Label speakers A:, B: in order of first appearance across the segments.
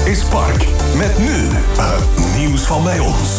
A: is Park. Met nu het nieuws van bij ons.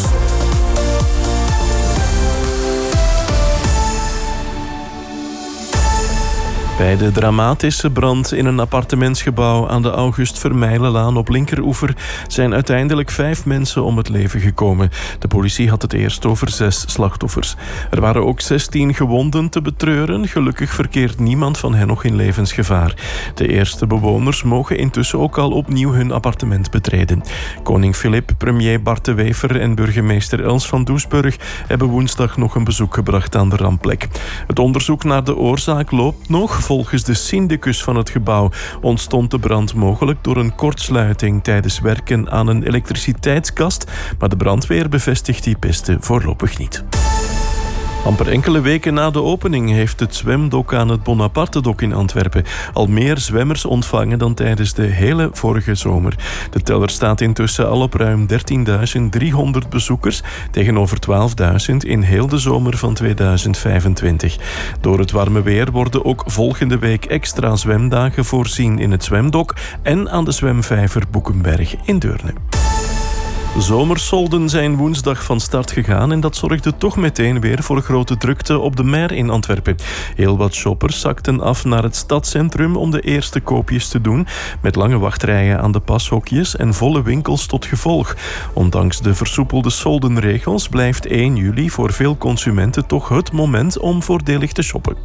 B: Bij de dramatische brand in een appartementsgebouw aan de August Vermeilenlaan op linkeroever zijn uiteindelijk 5 mensen om het leven gekomen. De politie had het eerst over 6 slachtoffers. Er waren ook 16 gewonden te betreuren. Gelukkig verkeert niemand van hen nog in levensgevaar. De eerste bewoners mogen intussen ook al opnieuw hun appartement betreden. Koning Filip, premier Bart de Wever en burgemeester Els van Doesburg hebben woensdag nog een bezoek gebracht aan de rampplek. Het onderzoek naar de oorzaak loopt nog. Volgens de syndicus van het gebouw ontstond de brand mogelijk door een kortsluiting tijdens werken aan een elektriciteitskast, maar de brandweer bevestigt die piste voorlopig niet. Amper enkele weken na de opening heeft het zwemdok aan het Bonaparte-dok in Antwerpen al meer zwemmers ontvangen dan tijdens de hele vorige zomer. De teller staat intussen al op ruim 13.300 bezoekers tegenover 12.000 in heel de zomer van 2025. Door het warme weer worden ook volgende week extra zwemdagen voorzien in het zwemdok en aan de zwemvijver Boekenberg in Deurne. De zomersolden zijn woensdag van start gegaan en dat zorgde toch meteen weer voor grote drukte op de Mer in Antwerpen. Heel wat shoppers zakten af naar het stadscentrum om de eerste koopjes te doen, met lange wachtrijen aan de pashokjes en volle winkels tot gevolg. Ondanks de versoepelde soldenregels blijft 1 juli voor veel consumenten toch het moment om voordelig te shoppen.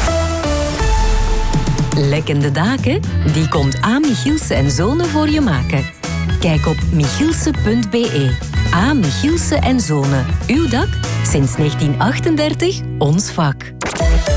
C: Lekkende daken? Die komt A. Michielse en Zonen voor je maken. Kijk op michielse.be. A. Michielse en Zonen. Uw dak? Sinds 1938 ons vak.